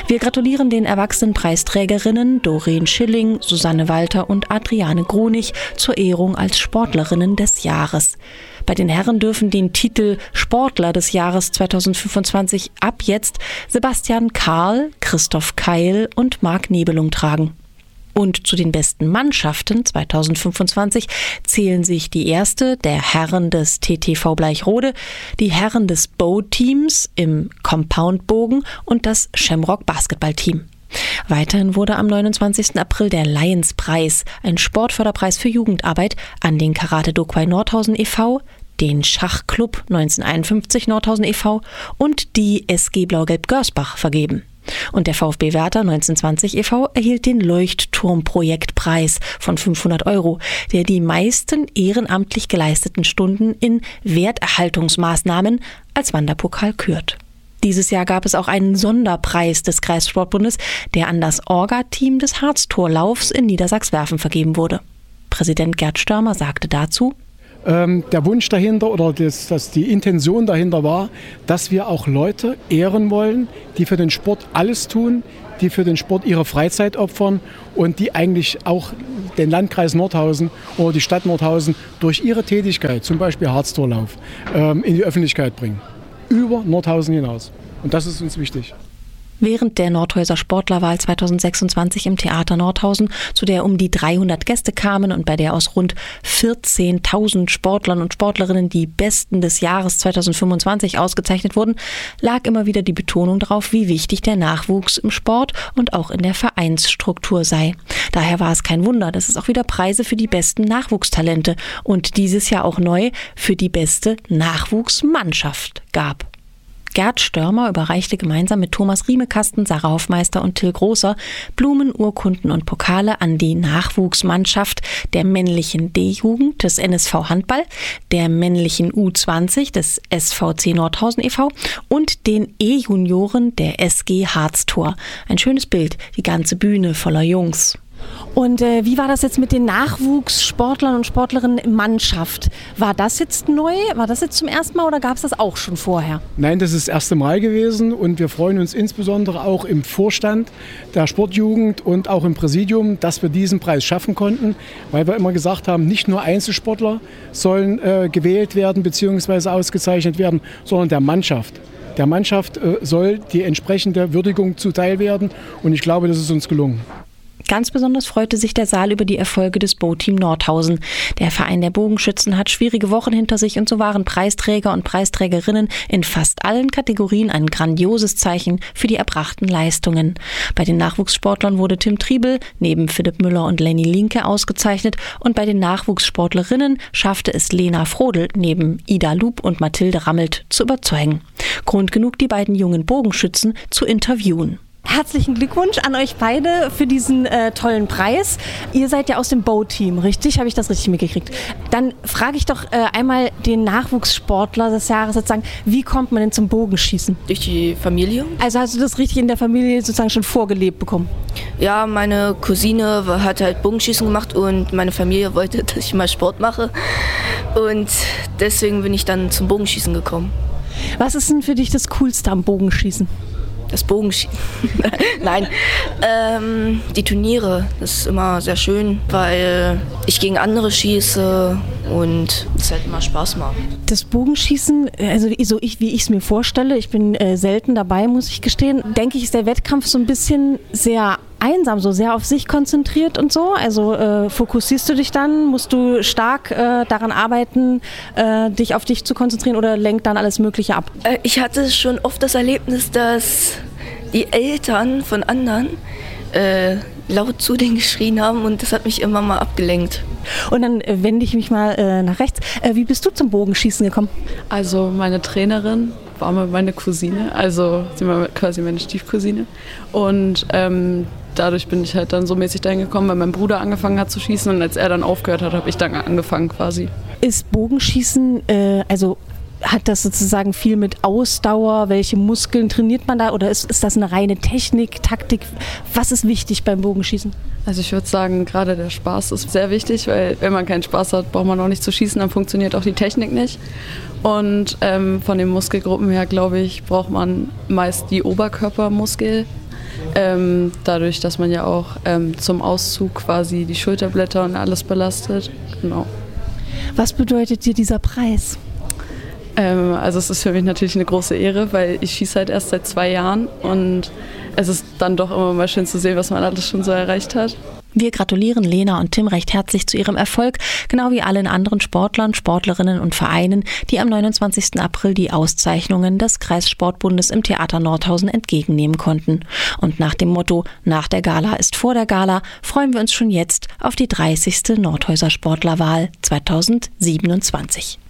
Wir gratulieren den erwachsenen Preisträgerinnen Doreen Schilling, Susanne Walter und Adriane Grunig zur Ehrung als Sportlerinnen des Jahres. Bei den Herren dürfen den Titel Sportler des Jahres 2025 ab jetzt Sebastian Karl, Christoph Keil und Marc Nebelung tragen. Und zu den besten Mannschaften 2025 zählen sich die erste der Herren des TTV Bleichrode, die Herren des Bow-Teams im Compound-Bogen und das Shamrock Basketball-Team. Weiterhin wurde am 29. April der Lions-Preis, ein Sportförderpreis für Jugendarbeit, an den Karate Dokwai Nordhausen e.V., den Schachclub 1951 Nordhausen e.V. und die SG Blau-Gelb Görsbach vergeben. Und der VfB Werther 1920 e.V. erhielt den Leuchtturmprojektpreis von 500 €, der die meisten ehrenamtlich geleisteten Stunden in Werterhaltungsmaßnahmen als Wanderpokal kürt. Dieses Jahr gab es auch einen Sonderpreis des Kreissportbundes, der an das Orga-Team des Harztorlaufs in Niedersachswerfen vergeben wurde. Präsident Gerd Störmer sagte dazu: Der Wunsch dahinter oder die Intention dahinter war, dass wir auch Leute ehren wollen, die für den Sport alles tun, die für den Sport ihre Freizeit opfern und die eigentlich auch den Landkreis Nordhausen oder die Stadt Nordhausen durch ihre Tätigkeit, zum Beispiel Harztorlauf, in die Öffentlichkeit bringen. Über Nordhausen hinaus. Und das ist uns wichtig. Während der Nordhäuser Sportlerwahl 2026 im Theater Nordhausen, zu der um die 300 Gäste kamen und bei der aus rund 14.000 Sportlern und Sportlerinnen die Besten des Jahres 2025 ausgezeichnet wurden, lag immer wieder die Betonung darauf, wie wichtig der Nachwuchs im Sport und auch in der Vereinsstruktur sei. Daher war es kein Wunder, dass es auch wieder Preise für die besten Nachwuchstalente und dieses Jahr auch neu für die beste Nachwuchsmannschaft gab. Gerd Störmer überreichte gemeinsam mit Thomas Riemekasten, Sarah Hoffmeister und Till Großer Blumen, Urkunden und Pokale an die Nachwuchsmannschaft der männlichen D-Jugend des NSV Handball, der männlichen U20 des SVC Nordhausen e.V. und den E-Junioren der SG Harztor. Ein schönes Bild, die ganze Bühne voller Jungs. Und wie war das jetzt mit den Nachwuchssportlern und Sportlerinnen in Mannschaft? War das jetzt neu? War das jetzt zum ersten Mal oder gab es das auch schon vorher? Nein, das ist das erste Mal gewesen und wir freuen uns insbesondere auch im Vorstand der Sportjugend und auch im Präsidium, dass wir diesen Preis schaffen konnten, weil wir immer gesagt haben, nicht nur Einzelsportler sollen gewählt werden bzw. ausgezeichnet werden, sondern der Mannschaft. Der Mannschaft soll die entsprechende Würdigung zuteil werden und ich glaube, das ist uns gelungen. Ganz besonders freute sich der Saal über die Erfolge des Bow-Team Nordhausen. Der Verein der Bogenschützen hat schwierige Wochen hinter sich und so waren Preisträger und Preisträgerinnen in fast allen Kategorien ein grandioses Zeichen für die erbrachten Leistungen. Bei den Nachwuchssportlern wurde Tim Triebel neben Philipp Müller und Lenny Linke ausgezeichnet und bei den Nachwuchssportlerinnen schaffte es Lena Frodel neben Ida Lub und Mathilde Rammelt zu überzeugen. Grund genug, die beiden jungen Bogenschützen zu interviewen. Herzlichen Glückwunsch an euch beide für diesen tollen Preis. Ihr seid ja aus dem Bow-Team, richtig? Habe ich das richtig mitgekriegt? Dann frage ich doch einmal den Nachwuchssportler des Jahres sozusagen, wie kommt man denn zum Bogenschießen? Durch die Familie. Also hast du das richtig in der Familie sozusagen schon vorgelebt bekommen? Ja, meine Cousine hat halt Bogenschießen gemacht und meine Familie wollte, dass ich mal Sport mache. Und deswegen bin ich dann zum Bogenschießen gekommen. Was ist denn für dich das Coolste am Bogenschießen? Das Bogenschießen. Nein, die Turniere, das ist immer sehr schön, weil ich gegen andere schieße und es halt immer Spaß macht. Das Bogenschießen, also so wie ich es mir vorstelle, ich bin selten dabei, muss ich gestehen, denke ich, ist der Wettkampf so ein bisschen sehr einsam, so sehr auf sich konzentriert und so? Also fokussierst du dich dann? Musst du stark daran arbeiten, dich auf dich zu konzentrieren oder lenkt dann alles Mögliche ab? Ich hatte schon oft das Erlebnis, dass die Eltern von anderen laut zu denen geschrien haben und das hat mich immer mal abgelenkt. Und dann wende ich mich mal nach rechts. Wie bist du zum Bogenschießen gekommen? Also meine Trainerin war mal meine Cousine, also sie war quasi meine Stiefcousine und dadurch bin ich halt dann so mäßig dahin gekommen, weil mein Bruder angefangen hat zu schießen und als er dann aufgehört hat, habe ich dann angefangen quasi. Ist Bogenschießen, hat das sozusagen viel mit Ausdauer? Welche Muskeln trainiert man da? Oder ist das eine reine Technik, Taktik? Was ist wichtig beim Bogenschießen? Also ich würde sagen, gerade der Spaß ist sehr wichtig, weil wenn man keinen Spaß hat, braucht man auch nicht zu schießen, dann funktioniert auch die Technik nicht. Und von den Muskelgruppen her, glaube ich, braucht man meist die Oberkörpermuskel Dadurch, dass man ja auch zum Auszug quasi die Schulterblätter und alles belastet. Genau. Was bedeutet dir dieser Preis? Also es ist für mich natürlich eine große Ehre, weil ich schieße halt erst seit 2 Jahren und es ist dann doch immer mal schön zu sehen, was man alles schon so erreicht hat. Wir gratulieren Lena und Tim recht herzlich zu ihrem Erfolg, genau wie allen anderen Sportlern, Sportlerinnen und Vereinen, die am 29. April die Auszeichnungen des Kreissportbundes im Theater Nordhausen entgegennehmen konnten. Und nach dem Motto „Nach der Gala ist vor der Gala" freuen wir uns schon jetzt auf die 30. Nordhäuser Sportlerwahl 2027.